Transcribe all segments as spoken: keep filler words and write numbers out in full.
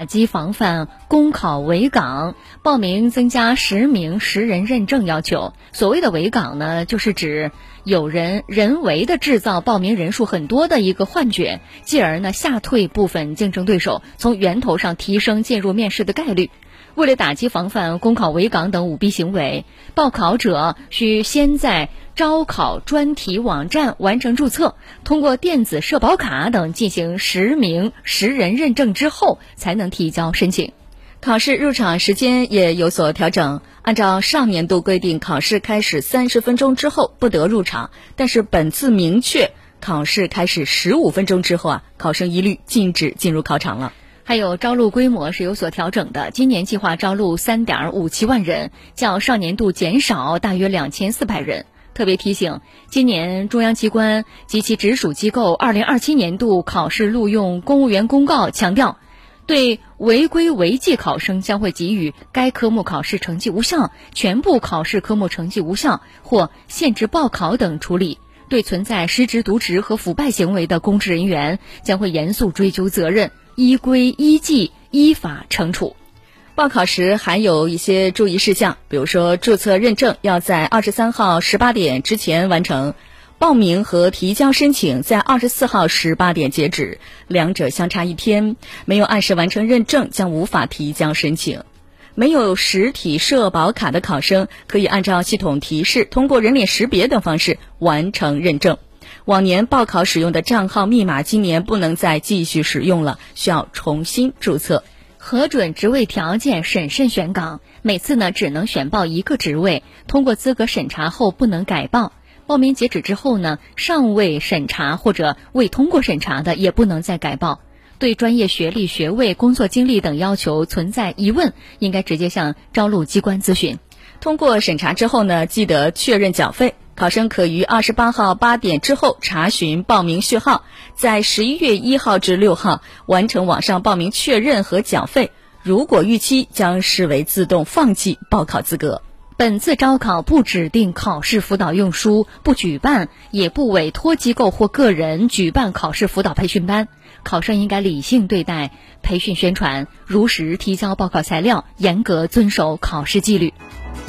打击防范公考围岗，报名增加实名实人认证要求。所谓的围岗呢，就是指有人人为的制造报名人数很多的一个幻觉，继而呢吓退部分竞争对手，从源头上提升进入面试的概率。为了打击防范公考围岗等舞弊行为，报考者需先在招考专题网站完成注册，通过电子社保卡等进行实名实人认证之后，才能提交申请。 考试入场时间也有所调整，按照上年度规定，考试开始三十分钟之后不得入场，但是本次明确，考试开始十五分钟之后啊，考生一律禁止进入考场了。 还有招录规模是有所调整的，今年计划招录 三点五七万人，较上年度减少大约两千四百人。特别提醒，今年中央机关及其直属机构二零二七年度考试录用公务员公告强调，对违规违纪考生将会给予该科目考试成绩无效、全部考试科目成绩无效或限制报考等处理。对存在失职渎职和腐败行为的公职人员，将会严肃追究责任，依规依纪依法惩处。 报考时还有一些注意事项，比如说注册认证要在二十三号十八点之前完成，报名和提交申请在二十四号十八点截止，两者相差一天，没有按时完成认证将无法提交申请。没有实体社保卡的考生可以按照系统提示，通过人脸识别等方式完成认证。往年报考使用的账号密码今年不能再继续使用了，需要重新注册。 核准职位条件审慎选岗，每次呢只能选报一个职位，通过资格审查后不能改报。报名截止之后呢，尚未审查或者未通过审查的也不能再改报。对专业学历、学位、工作经历等要求存在疑问，应该直接向招录机关咨询。 通过审查之后呢，记得确认缴费。考生可于二十八号八点之后查询报名序号，在十一月一号至六号完成网上报名确认和缴费。如果逾期，将视为自动放弃报考资格。 本次招考不指定考试辅导用书，不举办也不委托机构或个人举办考试辅导培训班。考生应该理性对待培训宣传，如实提交报考材料，严格遵守考试纪律。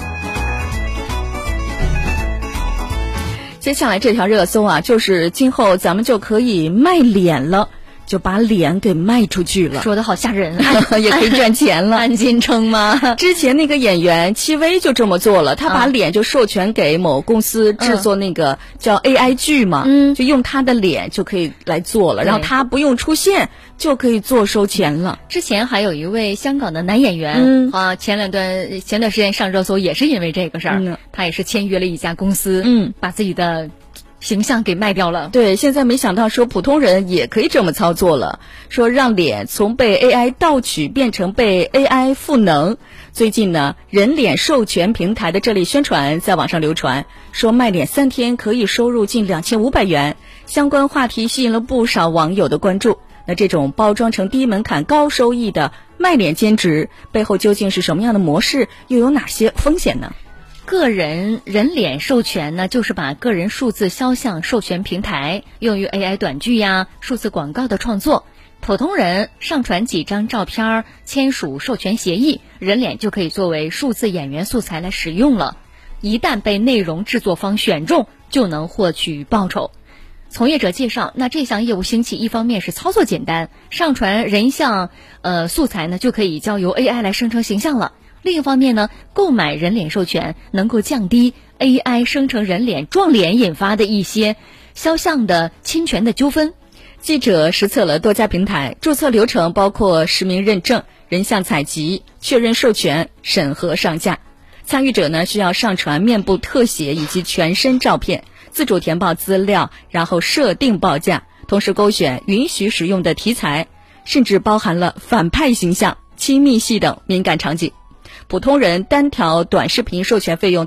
接下来这条热搜啊，就是今后咱们就可以卖脸了，就把脸给卖出去了， 说的好吓人也可以赚钱了。 按斤称吗？ 之前那个演员戚薇就这么做了，他把脸就授权给某公司制作那个叫 A I 剧嘛，嗯，就用他的脸就可以来做了，然后他不用出现就可以做收钱了。 之前还有一位香港的男演员，嗯啊，前两段前段时间上热搜也是因为这个事儿，嗯，他也是签约了一家公司，嗯，把自己的形象给卖掉了。 对，现在没想到说普通人也可以这么操作了，说让脸从被 A I 盗取变成被 A I 赋能。最近呢，人脸授权平台的这类宣传在网上流传，说卖脸三天可以收入近两千五百元，相关话题吸引了不少网友的关注。那这种包装成低门槛高收益的卖脸兼职，背后究竟是什么样的模式，又有哪些风险呢？ 个人人脸授权呢，就是把个人数字肖像授权平台用于 A I 短剧呀、数字广告的创作。普通人上传几张照片，签署授权协议，人脸就可以作为数字演员素材来使用了。一旦被内容制作方选中，就能获取报酬。从业者介绍，那这项业务兴起，一方面是操作简单，上传人像呃素材呢就可以交由 A I 来生成形象了。另一方面呢，购买人脸授权能够降低 A I 生成人脸撞脸引发的一些肖像的侵权的纠纷。 记者实测了多家平台，注册流程包括实名认证、人像采集、确认授权、审核上架。参与者呢需要上传面部特写以及全身照片，自主填报资料，然后设定报价，同时勾选允许使用的题材，甚至包含了反派形象、亲密戏等敏感场景。普通人单条短视频授权费用